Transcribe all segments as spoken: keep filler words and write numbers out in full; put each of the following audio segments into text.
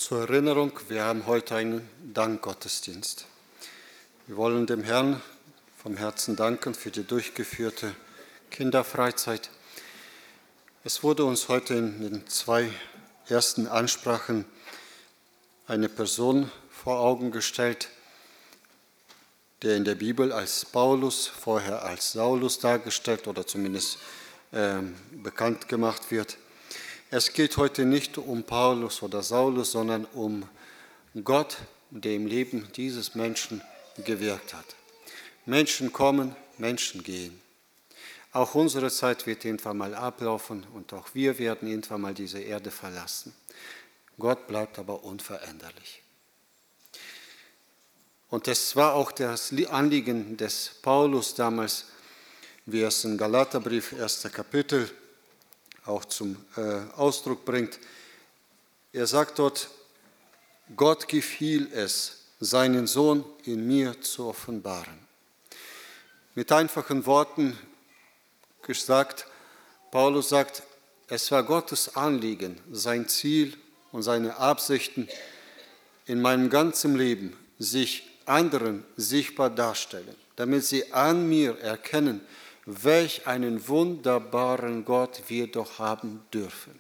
Zur Erinnerung, wir haben heute einen Dankgottesdienst. Wir wollen dem Herrn vom Herzen danken für die durchgeführte Kinderfreizeit. Es wurde uns heute in den zwei ersten Ansprachen eine Person vor Augen gestellt, der in der Bibel als Paulus, vorher als Saulus dargestellt oder zumindest äh, bekannt gemacht wird. Es geht heute nicht um Paulus oder Saulus, sondern um Gott, der im Leben dieses Menschen gewirkt hat. Menschen kommen, Menschen gehen. Auch unsere Zeit wird irgendwann mal ablaufen und auch wir werden irgendwann mal diese Erde verlassen. Gott bleibt aber unveränderlich. Und das war auch das Anliegen des Paulus damals, wie er es im Galaterbrief, erstes Kapitel, auch zum äh, Ausdruck bringt. Er sagt dort, Gott gefiel es, seinen Sohn in mir zu offenbaren. Mit einfachen Worten gesagt, Paulus sagt, es war Gottes Anliegen, sein Ziel und seine Absichten in meinem ganzen Leben, sich anderen sichtbar darstellen, damit sie an mir erkennen, welch einen wunderbaren Gott wir doch haben dürfen.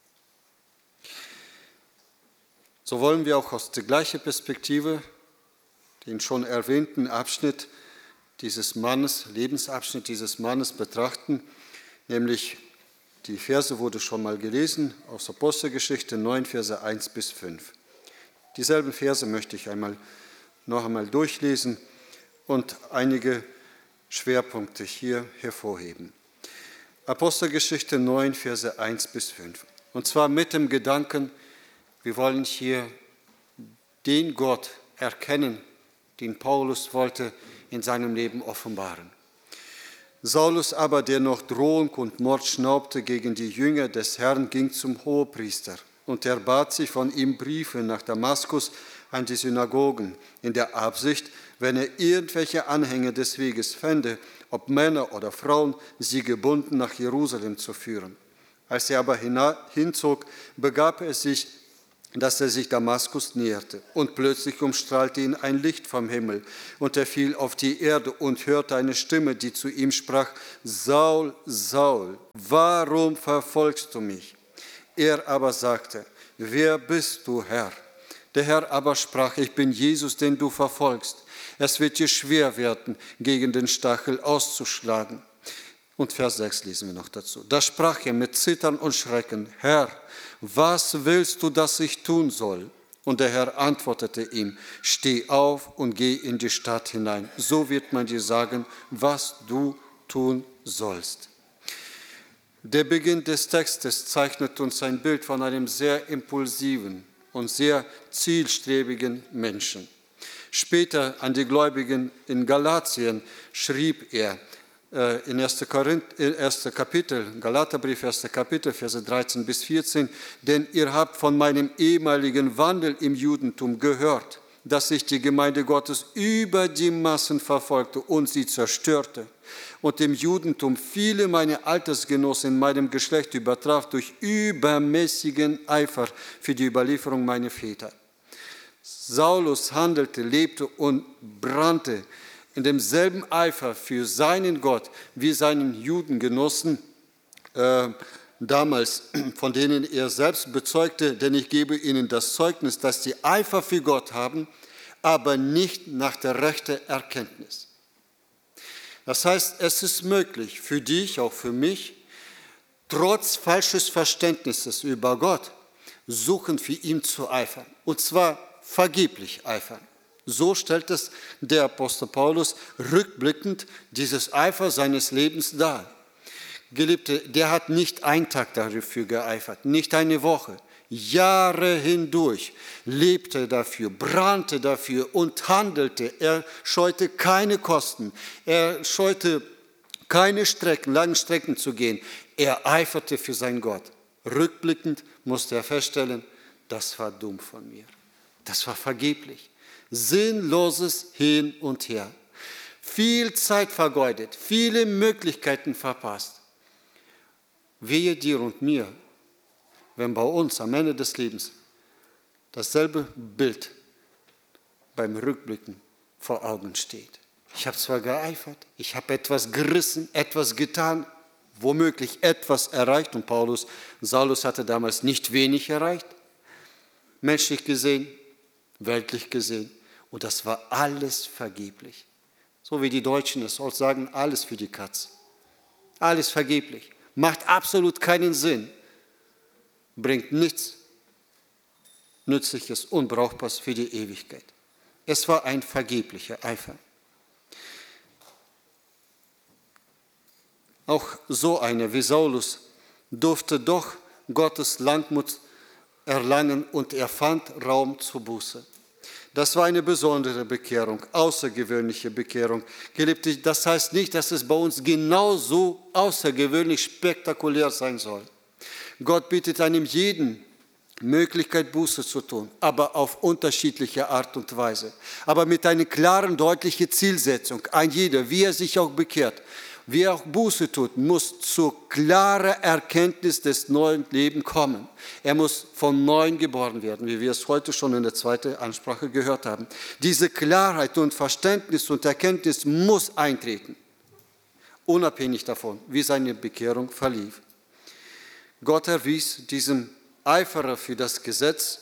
So wollen wir auch aus der gleichen Perspektive den schon erwähnten Abschnitt dieses Mannes, Lebensabschnitt dieses Mannes betrachten, nämlich die Verse wurde schon mal gelesen, aus Apostelgeschichte neun, Verse eins bis fünf. Dieselben Verse möchte ich einmal, noch einmal durchlesen und einige Schwerpunkte hier hervorheben. Apostelgeschichte neun, Verse eins bis fünf. Und zwar mit dem Gedanken, wir wollen hier den Gott erkennen, den Paulus wollte in seinem Leben offenbaren. Saulus aber, der noch Drohung und Mord schnaubte gegen die Jünger des Herrn, ging zum Hohepriester und er bat sich von ihm Briefe nach Damaskus an die Synagogen, in der Absicht, wenn er irgendwelche Anhänger des Weges fände, ob Männer oder Frauen, sie gebunden nach Jerusalem zu führen. Als er aber hinzog, begab es sich, dass er sich Damaskus näherte. Und plötzlich umstrahlte ihn ein Licht vom Himmel. Und er fiel auf die Erde und hörte eine Stimme, die zu ihm sprach, Saul, Saul, warum verfolgst du mich? Er aber sagte, wer bist du, Herr? Der Herr aber sprach, ich bin Jesus, den du verfolgst. Es wird dir schwer werden, gegen den Stachel auszuschlagen. Und Vers sechs lesen wir noch dazu. Da sprach er mit Zittern und Schrecken, Herr, was willst du, dass ich tun soll? Und der Herr antwortete ihm, steh auf und geh in die Stadt hinein. So wird man dir sagen, was du tun sollst. Der Beginn des Textes zeichnet uns ein Bild von einem sehr impulsiven und sehr zielstrebigen Menschen. Später an die Gläubigen in Galatien schrieb er äh, in ersten Kapitel, Galaterbrief, erstes Kapitel, Verse dreizehn bis vierzehn, denn ihr habt von meinem ehemaligen Wandel im Judentum gehört, dass ich die Gemeinde Gottes über die Massen verfolgte und sie zerstörte und im Judentum viele meiner Altersgenossen in meinem Geschlecht übertraf durch übermäßigen Eifer für die Überlieferung meiner Väter. Saulus handelte, lebte und brannte in demselben Eifer für seinen Gott wie seinen Judengenossen äh, damals, von denen er selbst bezeugte, denn ich gebe ihnen das Zeugnis, dass sie Eifer für Gott haben, aber nicht nach der rechten Erkenntnis. Das heißt, es ist möglich für dich, auch für mich, trotz falsches Verständnisses über Gott, suchen für ihn zu eifern. Und zwar vergeblich eifern. So stellt es der Apostel Paulus rückblickend dieses Eifer seines Lebens dar. Geliebte, der hat nicht einen Tag dafür geeifert, nicht eine Woche. Jahre hindurch lebte er dafür, brannte dafür und handelte. Er scheute keine Kosten, er scheute keine Strecken, langen Strecken zu gehen. Er eiferte für seinen Gott. Rückblickend musste er feststellen, das war dumm von mir. Das war vergeblich. Sinnloses Hin und Her. Viel Zeit vergeudet, viele Möglichkeiten verpasst. Wehe dir und mir, wenn bei uns am Ende des Lebens dasselbe Bild beim Rückblicken vor Augen steht. Ich habe zwar geeifert, ich habe etwas gerissen, etwas getan, womöglich etwas erreicht. Und Paulus, Saulus hatte damals nicht wenig erreicht, menschlich gesehen, weltlich gesehen. Und das war alles vergeblich. So wie die Deutschen es auch sagen, alles für die Katz. Alles vergeblich. Macht absolut keinen Sinn. Bringt nichts Nützliches, Unbrauchbares für die Ewigkeit. Es war ein vergeblicher Eifer. Auch so einer wie Saulus durfte doch Gottes Langmut erlangen und er fand Raum zur Buße. Das war eine besondere Bekehrung, außergewöhnliche Bekehrung. Geliebte, das heißt nicht, dass es bei uns genauso außergewöhnlich spektakulär sein soll. Gott bietet einem jeden Möglichkeit, Buße zu tun, aber auf unterschiedliche Art und Weise. Aber mit einer klaren, deutlichen Zielsetzung. Ein jeder, wie er sich auch bekehrt, wie er auch Buße tut, muss zur klaren Erkenntnis des neuen Lebens kommen. Er muss von Neuem geboren werden, wie wir es heute schon in der zweiten Ansprache gehört haben. Diese Klarheit und Verständnis und Erkenntnis muss eintreten, unabhängig davon, wie seine Bekehrung verlief. Gott erwies diesem Eiferer für das Gesetz,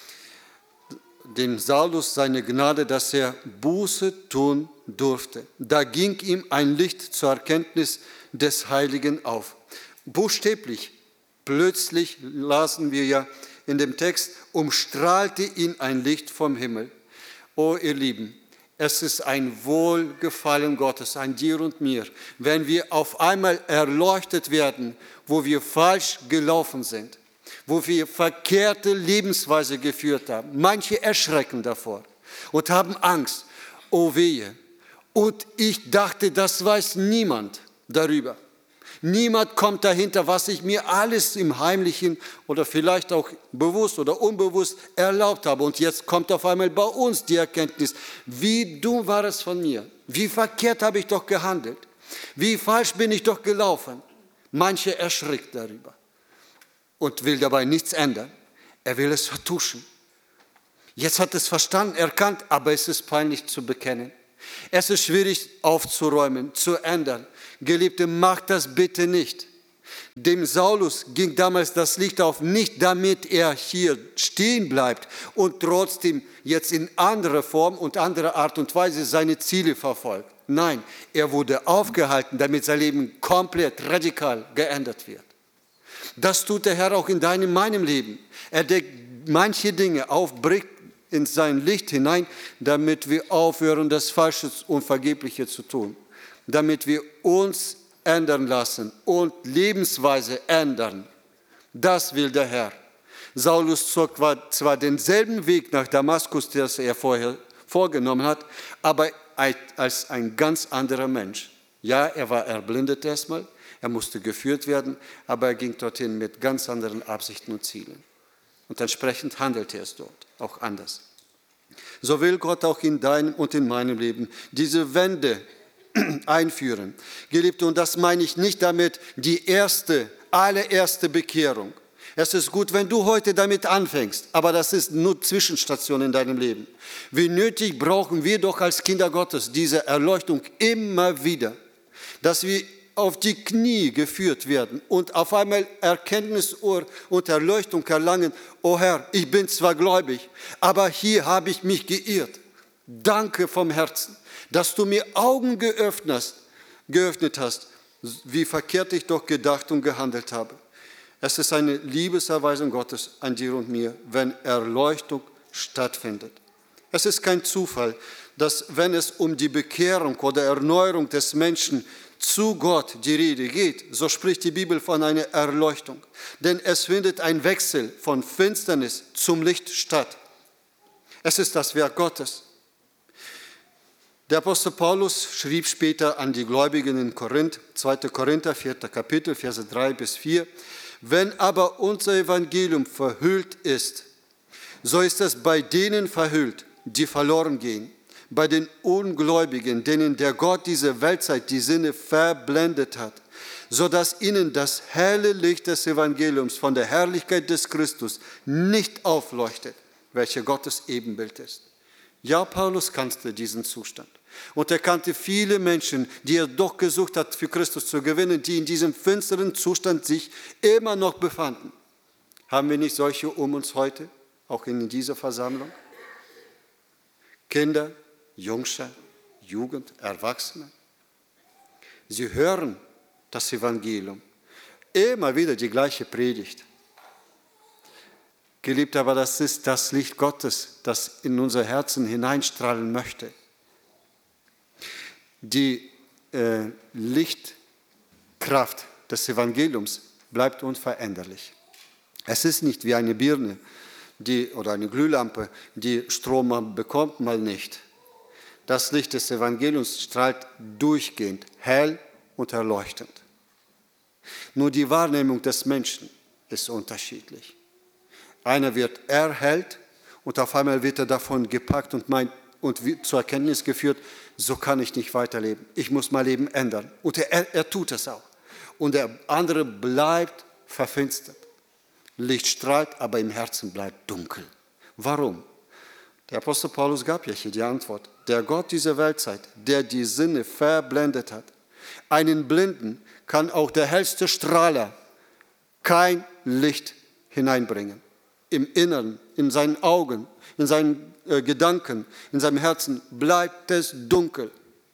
dem Saulus, seine Gnade, dass er Buße tun durfte. Da ging ihm ein Licht zur Erkenntnis des Heiligen auf. Buchstäblich, plötzlich lasen wir ja in dem Text, umstrahlte ihn ein Licht vom Himmel. Oh ihr Lieben, es ist ein Wohlgefallen Gottes an dir und mir, wenn wir auf einmal erleuchtet werden, wo wir falsch gelaufen sind, wo wir verkehrte Lebensweise geführt haben. Manche erschrecken davor und haben Angst. Oh wehe. Und ich dachte, das weiß niemand darüber. Niemand kommt dahinter, was ich mir alles im Heimlichen oder vielleicht auch bewusst oder unbewusst erlaubt habe. Und jetzt kommt auf einmal bei uns die Erkenntnis, wie dumm war es von mir. Wie verkehrt habe ich doch gehandelt. Wie falsch bin ich doch gelaufen. Manche erschrickt darüber und will dabei nichts ändern. Er will es vertuschen. Jetzt hat es verstanden, erkannt, aber es ist peinlich zu bekennen. Es ist schwierig aufzuräumen, zu ändern. Geliebte, macht das bitte nicht. Dem Saulus ging damals das Licht auf, nicht damit er hier stehen bleibt und trotzdem jetzt in anderer Form und anderer Art und Weise seine Ziele verfolgt. Nein, er wurde aufgehalten, damit sein Leben komplett radikal geändert wird. Das tut der Herr auch in deinem, meinem Leben. Er deckt manche Dinge auf, bringt in sein Licht hinein, damit wir aufhören, das Falsche und Vergebliche zu tun. Damit wir uns ändern lassen und Lebensweise ändern. Das will der Herr. Saulus zog zwar denselben Weg nach Damaskus, den er vorher vorgenommen hat, aber als ein ganz anderer Mensch. Ja, er war erblindet erstmal, er musste geführt werden, aber er ging dorthin mit ganz anderen Absichten und Zielen. Und entsprechend handelte er es dort auch anders. So will Gott auch in deinem und in meinem Leben diese Wende einführen. Geliebte, und das meine ich nicht damit die erste, allererste Bekehrung. Es ist gut, wenn du heute damit anfängst, aber das ist nur Zwischenstation in deinem Leben. Wie nötig brauchen wir doch als Kinder Gottes diese Erleuchtung immer wieder, dass wir auf die Knie geführt werden und auf einmal Erkenntnis und Erleuchtung erlangen. O Herr, ich bin zwar gläubig, aber hier habe ich mich geirrt. Danke vom Herzen, dass du mir Augen geöffnet hast, geöffnet hast, wie verkehrt ich doch gedacht und gehandelt habe. Es ist eine Liebeserweisung Gottes an dir und mir, wenn Erleuchtung stattfindet. Es ist kein Zufall, dass wenn es um die Bekehrung oder Erneuerung des Menschen zu Gott die Rede geht, so spricht die Bibel von einer Erleuchtung. Denn es findet ein Wechsel von Finsternis zum Licht statt. Es ist das Werk Gottes. Der Apostel Paulus schrieb später an die Gläubigen in Korinth, zweiter Korinther, vierter Kapitel, Verse drei bis vier, wenn aber unser Evangelium verhüllt ist, so ist es bei denen verhüllt, die verloren gehen, bei den Ungläubigen, denen der Gott dieser Weltzeit die Sinne verblendet hat, sodass ihnen das helle Licht des Evangeliums von der Herrlichkeit des Christus nicht aufleuchtet. welcher Gottes Ebenbild ist. Ja, Paulus kannte diesen Zustand. Und er kannte viele Menschen, die er doch gesucht hat, für Christus zu gewinnen, die in diesem finsteren Zustand sich immer noch befanden. Haben wir nicht solche um uns heute, auch in dieser Versammlung? Kinder, Jungscher, Jugend, Erwachsene. Sie hören das Evangelium. Immer wieder die gleiche Predigt. Geliebt, aber das ist das Licht Gottes, das in unser Herzen hineinstrahlen möchte. Die äh, Lichtkraft des Evangeliums bleibt unveränderlich. Es ist nicht wie eine Birne die, oder eine Glühlampe, die Strom mal bekommt, mal nicht. Das Licht des Evangeliums strahlt durchgehend, hell und erleuchtend. Nur die Wahrnehmung des Menschen ist unterschiedlich. Einer wird erhellt und auf einmal wird er davon gepackt und, meint, und zur Erkenntnis geführt, so kann ich nicht weiterleben. Ich muss mein Leben ändern. Und er, er tut es auch. Und der andere bleibt verfinstert. Licht strahlt, aber im Herzen bleibt dunkel. Warum? Der Apostel Paulus gab ja hier die Antwort. Der Gott dieser Weltzeit, der die Sinne verblendet hat. Einen Blinden kann auch der hellste Strahler kein Licht hineinbringen. Im Inneren, in seinen Augen, in seinen äh, Gedanken, in seinem Herzen bleibt es dunkel.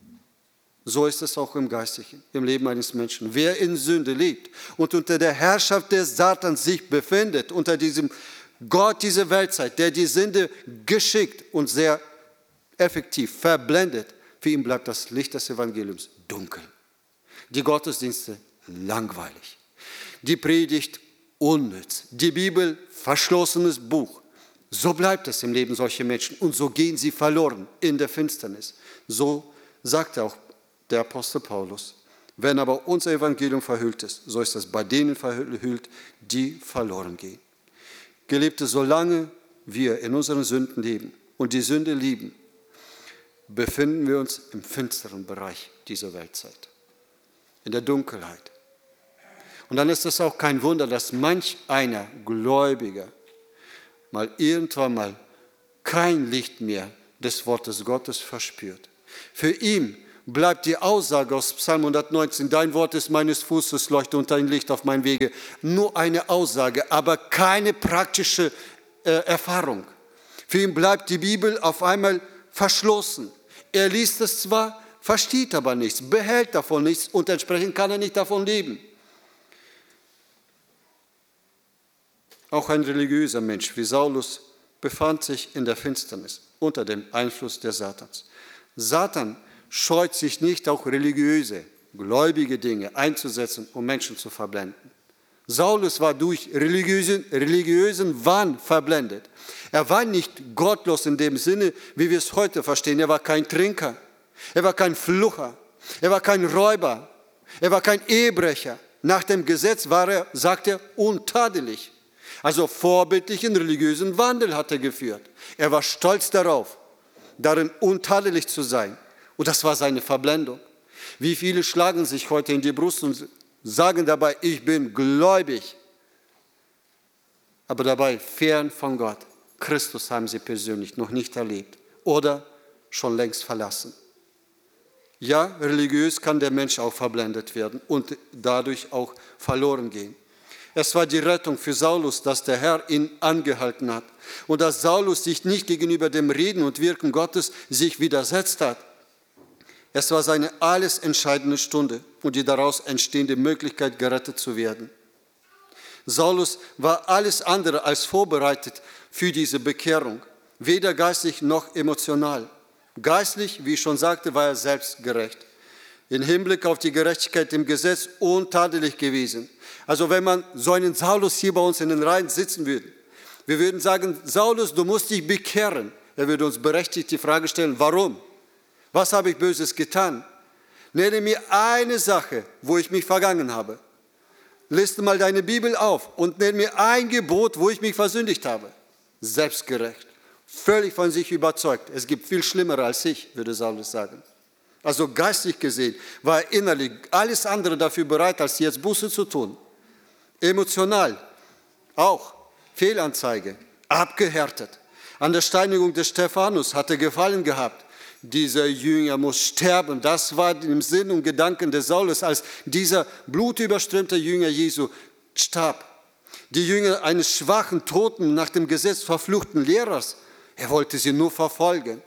So ist es auch im Geistlichen, im Leben eines Menschen. Wer in Sünde lebt und unter der Herrschaft des Satans sich befindet, unter diesem Gott dieser Weltzeit, der die Sünde geschickt und sehr effektiv verblendet, für ihn bleibt das Licht des Evangeliums dunkel. Die Gottesdienste langweilig. Die Predigt unnütz. Die Bibel verschlossenes Buch. So bleibt es im Leben solcher Menschen und so gehen sie verloren in der Finsternis. So sagte auch der Apostel Paulus. Wenn aber unser Evangelium verhüllt ist, so ist es bei denen verhüllt, die verloren gehen. Geliebte, solange wir in unseren Sünden leben und die Sünde lieben, befinden wir uns im finsteren Bereich dieser Weltzeit, in der Dunkelheit. Und dann ist es auch kein Wunder, dass manch einer Gläubiger mal irgendwann mal kein Licht mehr des Wortes Gottes verspürt. Für ihn bleibt die Aussage aus Psalm hundertneunzehn, dein Wort ist meines Fußes Leuchte und dein Licht auf meinen Wege, nur eine Aussage, aber keine praktische äh, Erfahrung. Für ihn bleibt die Bibel auf einmal verschlossen. Er liest es zwar, versteht aber nichts, behält davon nichts und entsprechend kann er nicht davon leben. Auch ein religiöser Mensch wie Saulus befand sich in der Finsternis unter dem Einfluss des Satans. Satan scheut sich nicht, auch religiöse, gläubige Dinge einzusetzen, um Menschen zu verblenden. Saulus war durch religiösen, religiösen Wahn verblendet. Er war nicht gottlos in dem Sinne, wie wir es heute verstehen. Er war kein Trinker, er war kein Flucher, er war kein Räuber, er war kein Ehebrecher. Nach dem Gesetz war er, sagt er, untadelig. Also vorbildlichen religiösen Wandel hat er geführt. Er war stolz darauf, darin untadelig zu sein. Und das war seine Verblendung. Wie viele schlagen sich heute in die Brust und sagen dabei, ich bin gläubig. Aber dabei fern von Gott. Christus haben sie persönlich noch nicht erlebt oder schon längst verlassen. Ja, religiös kann der Mensch auch verblendet werden und dadurch auch verloren gehen. Es war die Rettung für Saulus, dass der Herr ihn angehalten hat und dass Saulus sich nicht gegenüber dem Reden und Wirken Gottes sich widersetzt hat. Es war seine alles entscheidende Stunde und die daraus entstehende Möglichkeit, gerettet zu werden. Saulus war alles andere als vorbereitet für diese Bekehrung, weder geistlich noch emotional. Geistlich, wie ich schon sagte, war er selbst gerecht. Im Hinblick auf die Gerechtigkeit im Gesetz untadelig gewesen. Also wenn man so einen Saulus hier bei uns in den Reihen sitzen würde, wir würden sagen, Saulus, du musst dich bekehren. Er würde uns berechtigt die Frage stellen, warum? Was habe ich Böses getan? Nenne mir eine Sache, wo ich mich vergangen habe. Liste mal deine Bibel auf und nenne mir ein Gebot, wo ich mich versündigt habe. Selbstgerecht, völlig von sich überzeugt. Es gibt viel Schlimmere als ich, würde Saulus sagen. Also geistlich gesehen war er innerlich alles andere dafür bereit, als jetzt Buße zu tun. Emotional auch Fehlanzeige, abgehärtet. An der Steinigung des Stephanus hat er Gefallen gehabt. Dieser Jünger muss sterben. Das war im Sinn und Gedanken des Saulus, als dieser blutüberströmte Jünger Jesu starb. Die Jünger eines schwachen, toten, nach dem Gesetz verfluchten Lehrers. Er wollte sie nur verfolgen.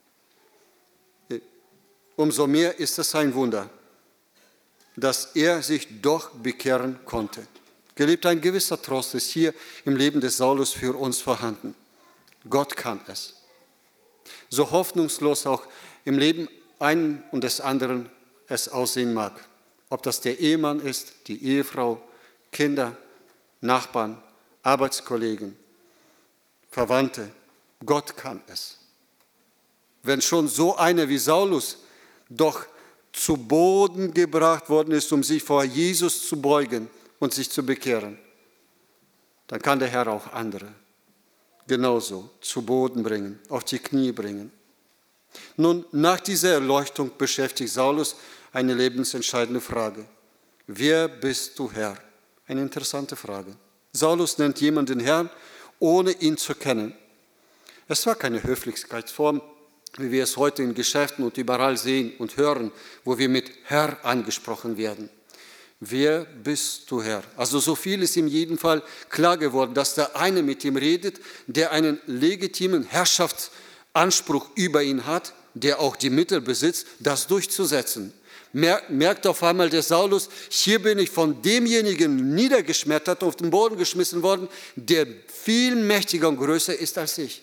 Umso mehr ist es ein Wunder, dass er sich doch bekehren konnte. Geliebt, ein gewisser Trost ist hier im Leben des Saulus für uns vorhanden. Gott kann es. So hoffnungslos auch im Leben einen und des anderen es aussehen mag. Ob das der Ehemann ist, die Ehefrau, Kinder, Nachbarn, Arbeitskollegen, Verwandte. Gott kann es. Wenn schon so einer wie Saulus doch zu Boden gebracht worden ist, um sich vor Jesus zu beugen und sich zu bekehren, dann kann der Herr auch andere genauso zu Boden bringen, auf die Knie bringen. Nun, nach dieser Erleuchtung beschäftigt Saulus eine lebensentscheidende Frage. Wer bist du, Herr? Eine interessante Frage. Saulus nennt jemanden Herrn, ohne ihn zu kennen. Es war keine Höflichkeitsform, wie wir es heute in Geschäften und überall sehen und hören, wo wir mit Herr angesprochen werden. Wer bist du, Herr? Also so viel ist in jedem Fall klar geworden, dass der eine mit ihm redet, der einen legitimen Herrschaftsanspruch über ihn hat, der auch die Mittel besitzt, das durchzusetzen. Merkt auf einmal der Saulus, hier bin ich von demjenigen niedergeschmettert, auf den Boden geschmissen worden, der viel mächtiger und größer ist als ich.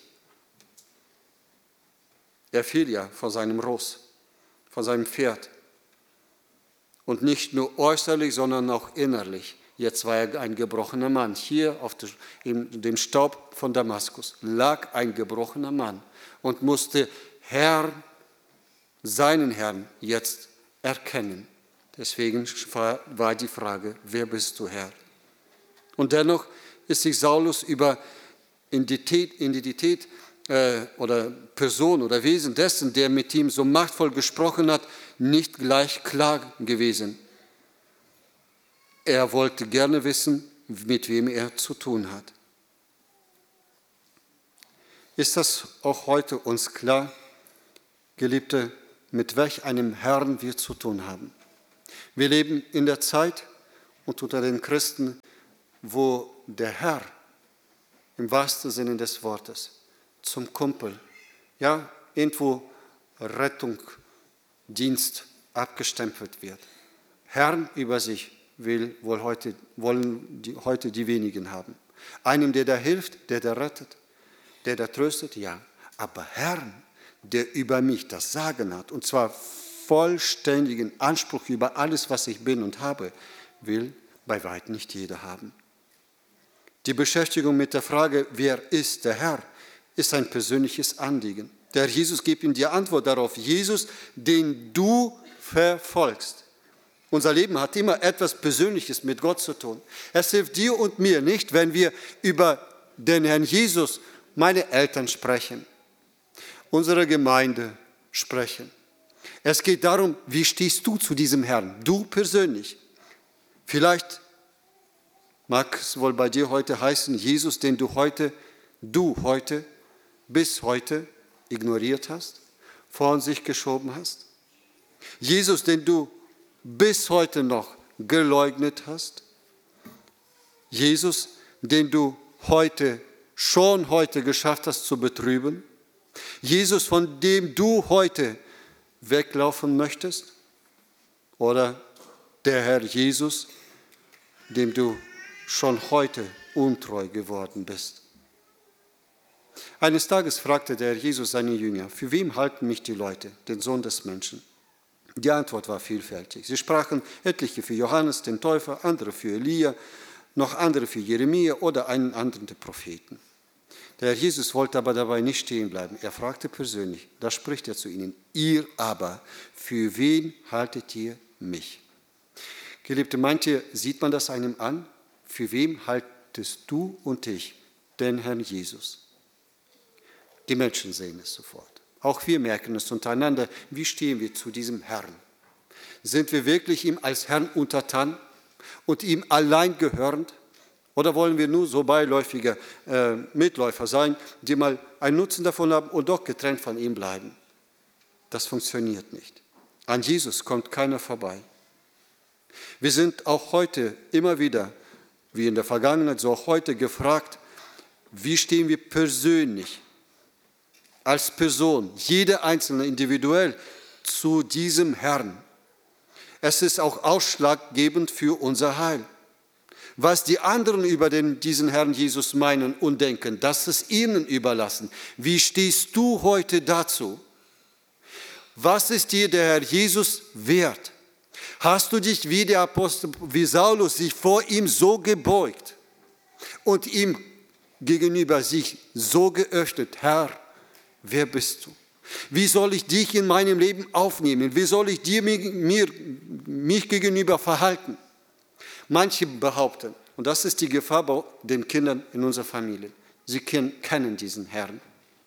Er fiel ja von seinem Ross, von seinem Pferd. Und nicht nur äußerlich, sondern auch innerlich. Jetzt war er ein gebrochener Mann. Hier auf dem Staub von Damaskus lag ein gebrochener Mann und musste Herr, seinen Herrn jetzt erkennen. Deswegen war die Frage, wer bist du, Herr? Und dennoch ist sich Saulus über Identität, Identität äh, oder Person oder Wesen dessen, der mit ihm so machtvoll gesprochen hat, nicht gleich klar gewesen. Er wollte gerne wissen, mit wem er zu tun hat. Ist das auch heute uns klar, Geliebte, mit welch einem Herrn wir zu tun haben? Wir leben in der Zeit und unter den Christen, wo der Herr im wahrsten Sinne des Wortes zum Kumpel, ja, irgendwo Rettung, Dienst abgestempelt wird. Herrn über sich will wohl heute, wollen die, heute die wenigen haben. Einem, der da hilft, der da rettet, der da tröstet, ja. Aber Herrn, der über mich das Sagen hat, und zwar vollständigen Anspruch über alles, was ich bin und habe, will bei weitem nicht jeder haben. Die Beschäftigung mit der Frage, wer ist der Herr, ist ein persönliches Anliegen. Der Jesus gibt ihm die Antwort darauf, Jesus, den du verfolgst. Unser Leben hat immer etwas Persönliches mit Gott zu tun. Es hilft dir und mir nicht, wenn wir über den Herrn Jesus, meine Eltern sprechen, unsere Gemeinde sprechen. Es geht darum, wie stehst du zu diesem Herrn, du persönlich. Vielleicht mag es wohl bei dir heute heißen, Jesus, den du heute, du heute, bis heute ignoriert hast, vor sich geschoben hast. Jesus, den du bis heute noch geleugnet hast. Jesus, den du heute, schon heute geschafft hast zu betrüben. Jesus, von dem du heute weglaufen möchtest. Oder der Herr Jesus, dem du schon heute untreu geworden bist. Eines Tages fragte der Herr Jesus seine Jünger, für wen halten mich die Leute, den Sohn des Menschen? Die Antwort war vielfältig. Sie sprachen etliche für Johannes, den Täufer, andere für Elia, noch andere für Jeremia oder einen anderen der Propheten. Der Herr Jesus wollte aber dabei nicht stehen bleiben. Er fragte persönlich, da spricht er zu ihnen, ihr aber, für wen haltet ihr mich? Geliebte, meint ihr, sieht man das einem an? Für wen haltest du und ich den Herrn Jesus? Die Menschen sehen es sofort. Auch wir merken es untereinander. Wie stehen wir zu diesem Herrn? Sind wir wirklich ihm als Herrn untertan und ihm allein gehörend? Oder wollen wir nur so beiläufige äh, Mitläufer sein, die mal einen Nutzen davon haben und doch getrennt von ihm bleiben? Das funktioniert nicht. An Jesus kommt keiner vorbei. Wir sind auch heute immer wieder, wie in der Vergangenheit, so auch heute gefragt, wie stehen wir persönlich, als Person, jeder Einzelne individuell zu diesem Herrn. Es ist auch ausschlaggebend für unser Heil. Was die anderen über den, diesen Herrn Jesus meinen und denken, das ist ihnen überlassen. Wie stehst du heute dazu? Was ist dir der Herr Jesus wert? Hast du dich wie der Apostel, wie Saulus, sich vor ihm so gebeugt und ihm gegenüber sich so geöffnet? Herr, wer bist du? Wie soll ich dich in meinem Leben aufnehmen? Wie soll ich dir, mir, mich gegenüber verhalten? Manche behaupten, und das ist die Gefahr bei den Kindern in unserer Familie, sie kennen diesen Herrn.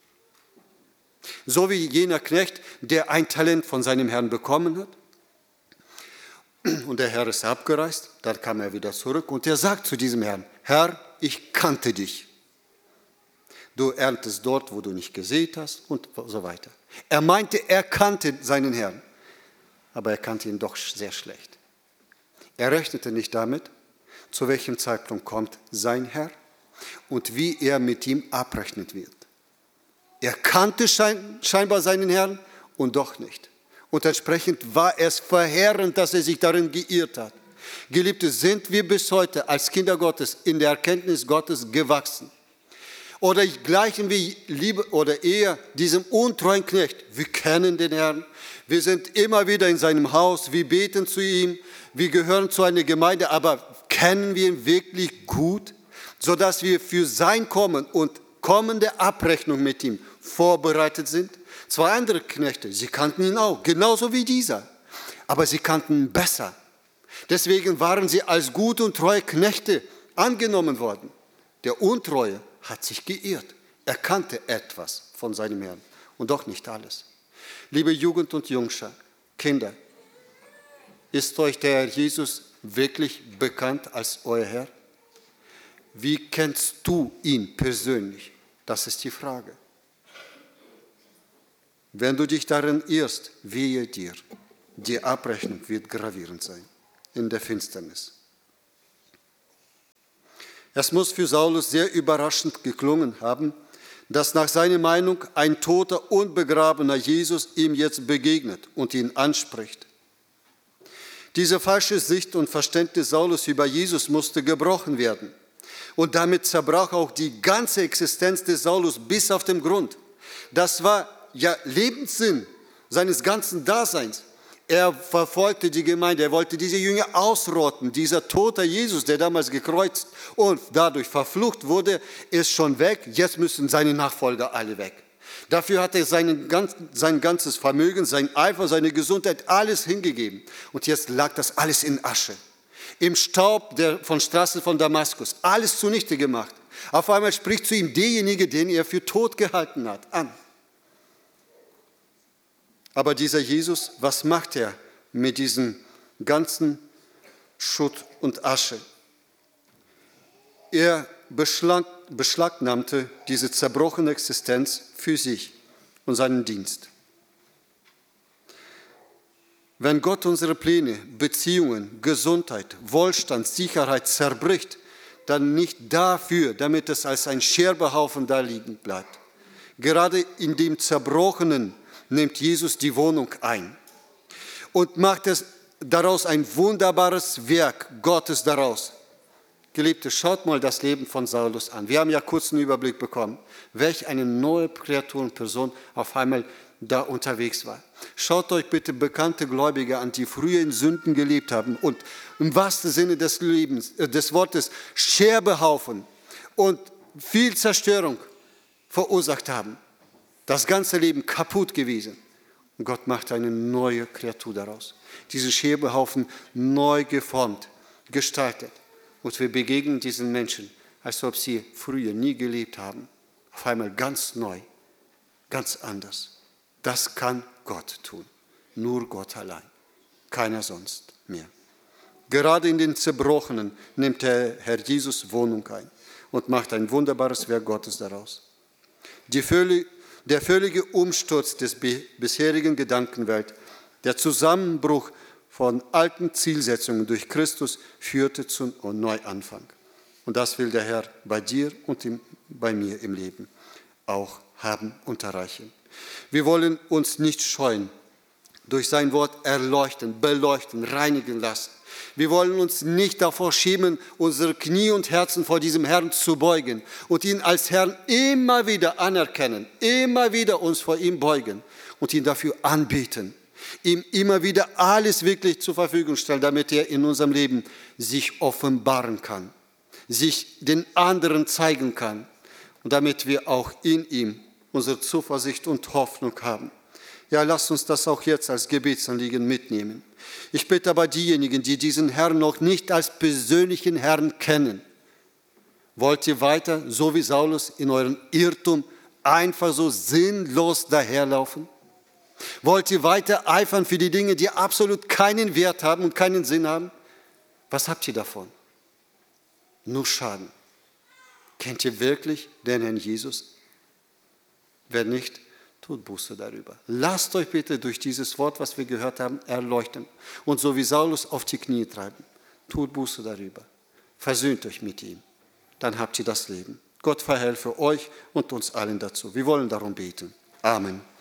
So wie jener Knecht, der ein Talent von seinem Herrn bekommen hat. Und der Herr ist abgereist, dann kam er wieder zurück und er sagt zu diesem Herrn, Herr, ich kannte dich. Du erntest dort, wo du nicht gesät hast und so weiter. Er meinte, er kannte seinen Herrn, aber er kannte ihn doch sehr schlecht. Er rechnete nicht damit, zu welchem Zeitpunkt kommt sein Herr und wie er mit ihm abrechnet wird. Er kannte scheinbar seinen Herrn und doch nicht. Und entsprechend war es verheerend, dass er sich darin geirrt hat. Geliebte, sind wir bis heute als Kinder Gottes in der Erkenntnis Gottes gewachsen? Oder gleichen wir lieber oder eher diesem untreuen Knecht? Wir kennen den Herrn, wir sind immer wieder in seinem Haus, wir beten zu ihm, wir gehören zu einer Gemeinde, aber kennen wir ihn wirklich gut, sodass wir für sein Kommen und kommende Abrechnung mit ihm vorbereitet sind? Zwei andere Knechte, sie kannten ihn auch, genauso wie dieser, aber sie kannten ihn besser. Deswegen waren sie als gute und treue Knechte angenommen worden. Der Untreue hat sich geirrt. Er kannte etwas von seinem Herrn und doch nicht alles. Liebe Jugend und Jungschar, Kinder, ist euch der Herr Jesus wirklich bekannt als euer Herr? Wie kennst du ihn persönlich? Das ist die Frage. Wenn du dich darin irrst, wehe dir, die Abrechnung wird gravierend sein, in der Finsternis. Es muss für Saulus sehr überraschend geklungen haben, dass nach seiner Meinung ein toter, unbegrabener Jesus ihm jetzt begegnet und ihn anspricht. Diese falsche Sicht und Verständnis Saulus über Jesus musste gebrochen werden. Und damit zerbrach auch die ganze Existenz des Saulus bis auf den Grund. Das war ja Lebenssinn seines ganzen Daseins. Er verfolgte die Gemeinde, er wollte diese Jünger ausrotten. Dieser tote Jesus, der damals gekreuzt und dadurch verflucht wurde, ist schon weg. Jetzt müssen seine Nachfolger alle weg. Dafür hat er seinen, sein ganzes Vermögen, sein Eifer, seine Gesundheit, alles hingegeben. Und jetzt lag das alles in Asche. Im Staub der, von Straßen von Damaskus. Alles zunichte gemacht. Auf einmal spricht zu ihm derjenige, den er für tot gehalten hat, an. Aber dieser Jesus, was macht er mit diesem ganzen Schutt und Asche? Er beschlag, beschlagnahmte diese zerbrochene Existenz für sich und seinen Dienst. Wenn Gott unsere Pläne, Beziehungen, Gesundheit, Wohlstand, Sicherheit zerbricht, dann nicht dafür, damit es als ein Scherbehaufen da liegen bleibt. Gerade in dem Zerbrochenen nimmt Jesus die Wohnung ein und macht es daraus ein wunderbares Werk Gottes daraus. Geliebte, schaut mal das Leben von Saulus an. Wir haben ja kurz einen Überblick bekommen, welch eine neue Kreatur und Person auf einmal da unterwegs war. Schaut euch bitte bekannte Gläubige an, die früher in Sünden gelebt haben und im wahrsten Sinne des Lebens, äh, des Wortes Scherbehaufen und viel Zerstörung verursacht haben. Das ganze Leben kaputt gewesen. Und Gott macht eine neue Kreatur daraus. Diese Scherbehaufen neu geformt, gestaltet. Und wir begegnen diesen Menschen, als ob sie früher nie gelebt haben. Auf einmal ganz neu, ganz anders. Das kann Gott tun. Nur Gott allein. Keiner sonst mehr. Gerade in den Zerbrochenen nimmt der Herr Jesus Wohnung ein und macht ein wunderbares Werk Gottes daraus. Die völlig, der völlige Umsturz des bisherigen Gedankenwelt, der Zusammenbruch von alten Zielsetzungen durch Christus führte zum Neuanfang. Und das will der Herr bei dir und im, bei mir im Leben auch haben und erreichen. Wir wollen uns nicht scheuen, durch sein Wort erleuchten, beleuchten, reinigen lassen. Wir wollen uns nicht davor schämen, unsere Knie und Herzen vor diesem Herrn zu beugen und ihn als Herrn immer wieder anerkennen, immer wieder uns vor ihm beugen und ihn dafür anbeten, ihm immer wieder alles wirklich zur Verfügung stellen, damit er in unserem Leben sich offenbaren kann, sich den anderen zeigen kann und damit wir auch in ihm unsere Zuversicht und Hoffnung haben. Ja, lasst uns das auch jetzt als Gebetsanliegen mitnehmen. Ich bitte aber diejenigen, die diesen Herrn noch nicht als persönlichen Herrn kennen, wollt ihr weiter, so wie Saulus, in euren Irrtum einfach so sinnlos daherlaufen? Wollt ihr weiter eifern für die Dinge, die absolut keinen Wert haben und keinen Sinn haben? Was habt ihr davon? Nur Schaden. Kennt ihr wirklich den Herrn Jesus? Wenn nicht, tut Buße darüber. Lasst euch bitte durch dieses Wort, was wir gehört haben, erleuchten und so wie Saulus auf die Knie treiben. Tut Buße darüber. Versöhnt euch mit ihm. Dann habt ihr das Leben. Gott verhelfe euch und uns allen dazu. Wir wollen darum beten. Amen.